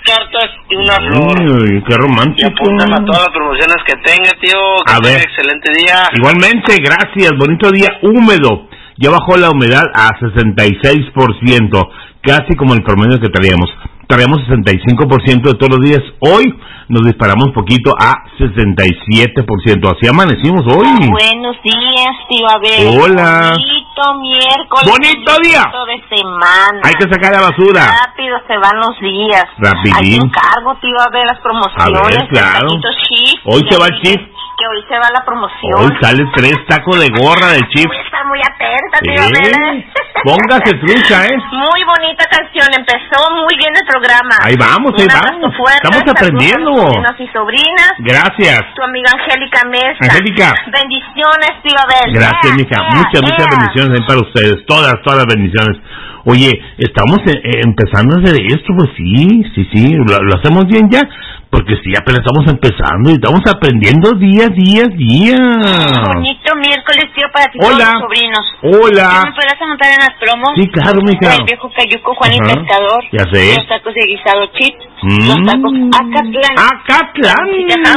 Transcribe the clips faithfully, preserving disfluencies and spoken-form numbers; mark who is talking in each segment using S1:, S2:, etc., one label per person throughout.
S1: cartas y una flor.
S2: Uy, qué romántico.
S1: Y apuntan a todas las promociones que tenga, tío. Que
S2: a ver.
S1: Excelente día.
S2: Igualmente, gracias. Bonito día húmedo. Ya bajó la humedad a sesenta y seis por ciento, casi como el promedio que traíamos. Traíamos sesenta y cinco por ciento de todos los días. Hoy nos disparamos poquito a sesenta y siete por ciento. Así amanecimos hoy.
S3: Buenos días, tío Abel.
S2: Hola.
S3: Bonito miércoles.
S2: Bonito día.
S3: De semana.
S2: Hay que sacar la basura.
S3: Rápido se van los días.
S2: Rapidín.
S3: Hay encargo, tío Abel, las promociones.
S2: A ver, claro.
S3: Chief,
S2: hoy se va el Chief.
S3: Que hoy se va la promoción.
S2: Hoy sale tres tacos de gorra del Chief.
S3: Voy a estar muy atenta, tío
S2: ¿Eh?
S3: Abel.
S2: Póngase trucha, ¿eh?
S3: Muy bonita canción, empezó muy bien el programa.
S2: Ahí vamos, ahí vamos.
S3: Fuerte,
S2: estamos aprendiendo.
S3: Sobrinos y sobrinas.
S2: Gracias.
S3: Tu amiga Angélica Mesa.
S2: Angélica.
S3: Bendiciones, tío Abel.
S2: Gracias, mija.
S3: Yeah,
S2: muchas,
S3: yeah.
S2: muchas bendiciones ahí para ustedes. Todas, todas las bendiciones. Oye, estamos eh, empezando a hacer esto, pues sí, sí, sí, lo, lo hacemos bien ya, porque sí, apenas estamos empezando y estamos aprendiendo día, día, día.
S3: Bonito miércoles, tío, para ti.
S2: Hola.
S3: Todos los sobrinos.
S2: Hola.
S3: ¿Me podrás anotar en las promos?
S2: Sí, claro, mija.
S3: El viejo cayuco, Juan el
S2: Ajá.
S3: Pescador.
S2: Ya sé.
S3: Los tacos de guisado chip.
S2: Mm.
S3: Los tacos Acatlán.
S2: Acatlán.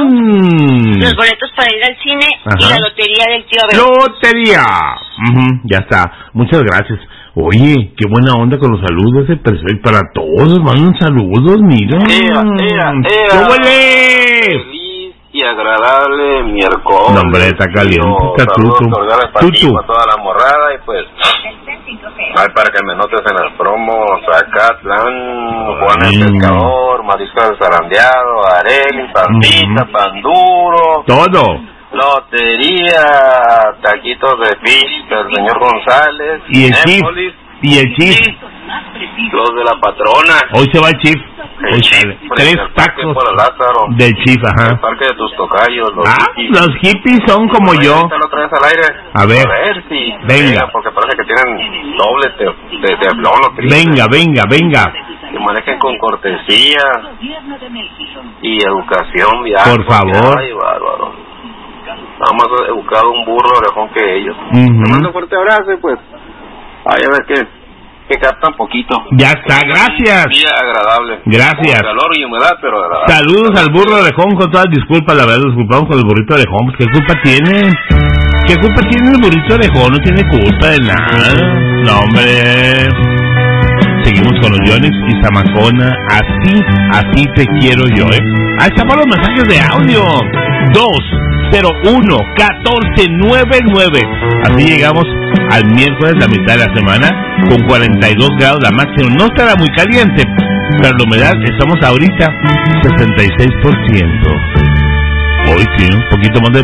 S3: Los boletos para ir al cine.
S2: Ajá.
S3: Y la lotería del tío Abel.
S2: Lotería. Uh-huh, ya está. Muchas gracias. Oye, qué buena onda con los saludos, eh, perfecto. Para todos, mandan saludos, mira.
S1: Ea, ea, ea.
S2: ¡Qué huele!
S1: Feliz y agradable miércoles.
S2: No, hombre, está caliente, está tutu. Tutu.
S1: Para toda la morrada y pues... Ay, para que me notes en las promos, Acatlán, Juan el
S2: Mm.
S1: Pescador, mariscos zarandeado, areli, pampita,
S2: Mm.
S1: pan duro,
S2: Todo.
S1: lotería, taquitos de fish del señor González,
S2: Y el Chief.
S1: Népolis,
S2: Y el Chief.
S1: los de la patrona,
S2: Hoy se va el Chief.
S1: el
S2: Hoy
S1: Chief,
S2: sale.
S1: frente
S2: Tres
S1: al parque
S2: tacos
S1: por el Lázaro,
S2: del Chief,
S1: el
S2: ajá.
S1: parque de tus tocayos, los
S2: Ah,
S1: hippies.
S2: los hippies son como yo.
S1: Lo traes al aire.
S2: A ver.
S1: A ver si.
S2: Venga.
S1: Porque parece que tienen doble de, de, de flón o triple.
S2: Venga, venga, venga.
S1: Que manejen con cortesía y educación vial.
S2: Por favor.
S1: Ay, bárbaro. Está más educado un burro orejón que ellos.
S2: Ujú.
S1: Te mando un fuerte abrazo y pues. Ay, a ver que, que captan poquito.
S2: Ya está, gracias.
S1: Día agradable.
S2: Gracias.
S1: Con calor y humedad, pero agradable.
S2: Saludos al burro orejón, con todas disculpas, la verdad, disculpamos con el burrito orejón, pues, ¿qué culpa tiene? ¿Qué culpa tiene el burrito orejón? No tiene culpa de nada. No, hombre. Seguimos con los Yonix y Zamacona, así, así te quiero yo, ¿eh? Ahí están los mensajes de audio. dos cero uno uno cuatro nueve nueve. Así llegamos al miércoles, la mitad de la semana, con cuarenta y dos grados la máxima. No estará muy caliente, pero la humedad, estamos ahorita sesenta y seis por ciento. Hoy sí, un poquito más de